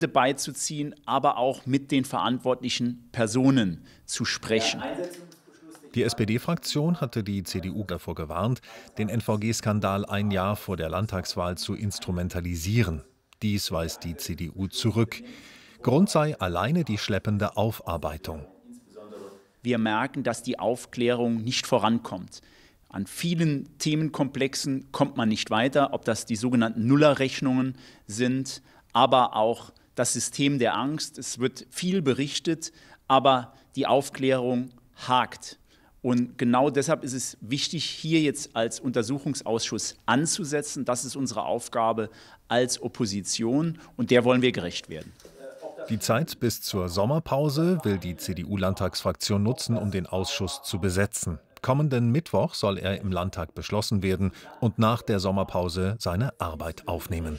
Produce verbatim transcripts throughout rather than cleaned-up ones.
beizuziehen, aber auch mit den verantwortlichen Personen zu sprechen. Die S P D-Fraktion hatte die C D U davor gewarnt, den N V G-Skandal ein Jahr vor der Landtagswahl zu instrumentalisieren. Dies weist die C D U zurück. Grund sei alleine die schleppende Aufarbeitung. Wir merken, dass die Aufklärung nicht vorankommt. An vielen Themenkomplexen kommt man nicht weiter, ob das die sogenannten Nullerrechnungen sind, aber auch das System der Angst. Es wird viel berichtet, aber die Aufklärung hakt. Und genau deshalb ist es wichtig, hier jetzt als Untersuchungsausschuss anzusetzen. Das ist unsere Aufgabe als Opposition und der wollen wir gerecht werden. Die Zeit bis zur Sommerpause will die C D U-Landtagsfraktion nutzen, um den Ausschuss zu besetzen. Kommenden Mittwoch soll er im Landtag beschlossen werden und nach der Sommerpause seine Arbeit aufnehmen.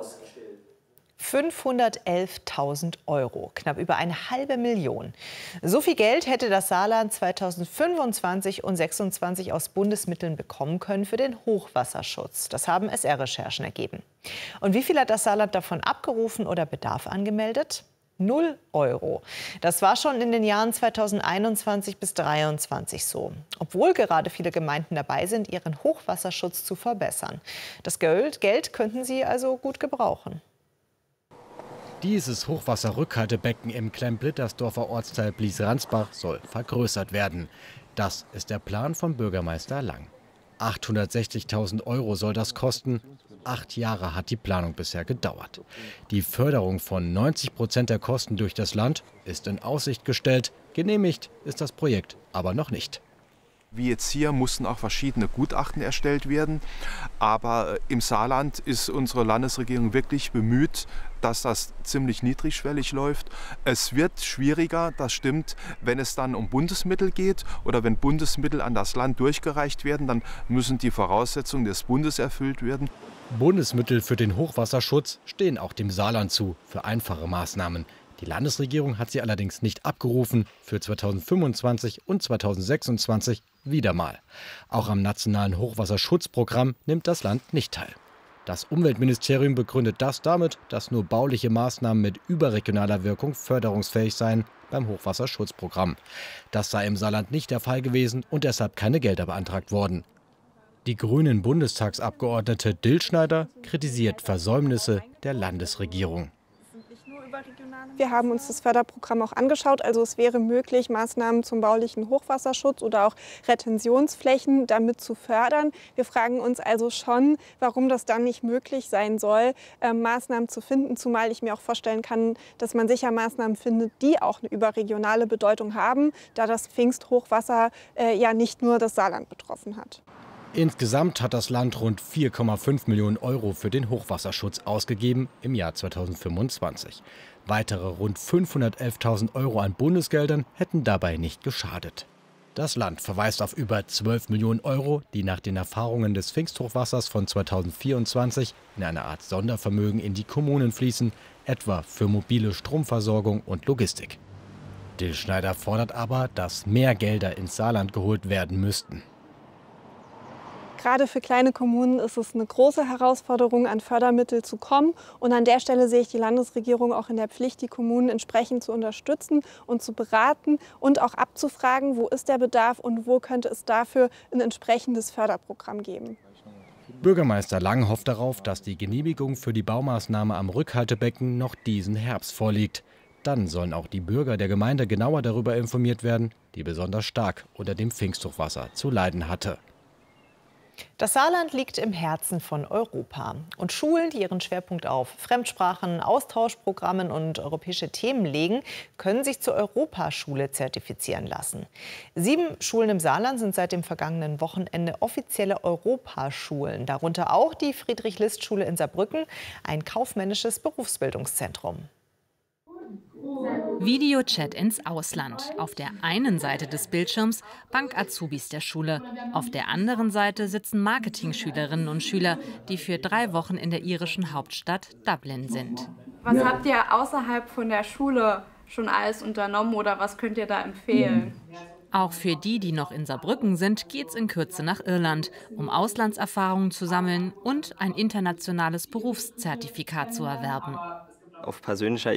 fünfhundertelftausend Euro, knapp über eine halbe Million. So viel Geld hätte das Saarland zweitausendfünfundzwanzig und zweitausendsechsundzwanzig aus Bundesmitteln bekommen können für den Hochwasserschutz. Das haben S R-Recherchen ergeben. Und wie viel hat das Saarland davon abgerufen oder Bedarf angemeldet? Null Euro. Das war schon in den Jahren zweitausendeinundzwanzig bis zweitausenddreiundzwanzig so. Obwohl gerade viele Gemeinden dabei sind, ihren Hochwasserschutz zu verbessern. Das Geld, Geld könnten sie also gut gebrauchen. Dieses Hochwasserrückhaltebecken im Klemm-Blittersdorfer Ortsteil Blies-Ransbach soll vergrößert werden. Das ist der Plan von Bürgermeister Lang. achthundertsechzigtausend Euro soll das kosten. Acht Jahre hat die Planung bisher gedauert. Die Förderung von neunzig Prozent der Kosten durch das Land ist in Aussicht gestellt. Genehmigt ist das Projekt aber noch nicht. Wie jetzt hier mussten auch verschiedene Gutachten erstellt werden. Aber im Saarland ist unsere Landesregierung wirklich bemüht, dass das ziemlich niedrigschwellig läuft. Es wird schwieriger, das stimmt, wenn es dann um Bundesmittel geht oder wenn Bundesmittel an das Land durchgereicht werden, dann müssen die Voraussetzungen des Bundes erfüllt werden. Bundesmittel für den Hochwasserschutz stehen auch dem Saarland zu für einfache Maßnahmen. Die Landesregierung hat sie allerdings nicht abgerufen, für zweitausendfünfundzwanzig und zweitausendsechsundzwanzig wieder mal. Auch am nationalen Hochwasserschutzprogramm nimmt das Land nicht teil. Das Umweltministerium begründet das damit, dass nur bauliche Maßnahmen mit überregionaler Wirkung förderungsfähig seien beim Hochwasserschutzprogramm. Das sei im Saarland nicht der Fall gewesen und deshalb keine Gelder beantragt worden. Die grünen Bundestagsabgeordnete Dillschneider kritisiert Versäumnisse der Landesregierung. Wir haben uns das Förderprogramm auch angeschaut. Also es wäre möglich, Maßnahmen zum baulichen Hochwasserschutz oder auch Retentionsflächen damit zu fördern. Wir fragen uns also schon, warum das dann nicht möglich sein soll, äh, Maßnahmen zu finden. Zumal ich mir auch vorstellen kann, dass man sicher Maßnahmen findet, die auch eine überregionale Bedeutung haben, da das Pfingsthochwasser äh, ja nicht nur das Saarland betroffen hat. Insgesamt hat das Land rund vier Komma fünf Millionen Euro für den Hochwasserschutz ausgegeben im Jahr zweitausendfünfundzwanzig. Weitere rund fünfhundertelftausend Euro an Bundesgeldern hätten dabei nicht geschadet. Das Land verweist auf über zwölf Millionen Euro, die nach den Erfahrungen des Pfingsthochwassers von zweitausendvierundzwanzig in eine Art Sondervermögen in die Kommunen fließen, etwa für mobile Stromversorgung und Logistik. Dillschneider fordert aber, dass mehr Gelder ins Saarland geholt werden müssten. Gerade für kleine Kommunen ist es eine große Herausforderung, an Fördermittel zu kommen. Und an der Stelle sehe ich die Landesregierung auch in der Pflicht, die Kommunen entsprechend zu unterstützen und zu beraten und auch abzufragen, wo ist der Bedarf und wo könnte es dafür ein entsprechendes Förderprogramm geben. Bürgermeister Lang hofft darauf, dass die Genehmigung für die Baumaßnahme am Rückhaltebecken noch diesen Herbst vorliegt. Dann sollen auch die Bürger der Gemeinde genauer darüber informiert werden, die besonders stark unter dem Pfingsthochwasser zu leiden hatte. Das Saarland liegt im Herzen von Europa. Und Schulen, die ihren Schwerpunkt auf Fremdsprachen, Austauschprogrammen und europäische Themen legen, können sich zur Europaschule zertifizieren lassen. Sieben Schulen im Saarland sind seit dem vergangenen Wochenende offizielle Europaschulen. Darunter auch die Friedrich-List-Schule in Saarbrücken, ein kaufmännisches Berufsbildungszentrum. Videochat ins Ausland. Auf der einen Seite des Bildschirms Bank-Azubis der Schule. Auf der anderen Seite sitzen Marketing-Schülerinnen und Schüler, die für drei Wochen in der irischen Hauptstadt Dublin sind. Was habt ihr außerhalb von der Schule schon alles unternommen oder was könnt ihr da empfehlen? Auch für die, die noch in Saarbrücken sind, geht's in Kürze nach Irland, um Auslandserfahrungen zu sammeln und ein internationales Berufszertifikat zu erwerben. Auf persönlicher